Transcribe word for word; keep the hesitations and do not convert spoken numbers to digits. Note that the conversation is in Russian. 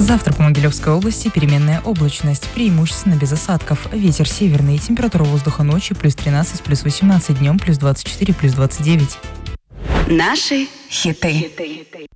Завтра по Могилевской области переменная облачность, преимущественно без осадков. Ветер северный, температура воздуха ночью плюс тринадцать, плюс восемнадцать, днем плюс двадцать четыре, плюс двадцать девять. Наши хиты.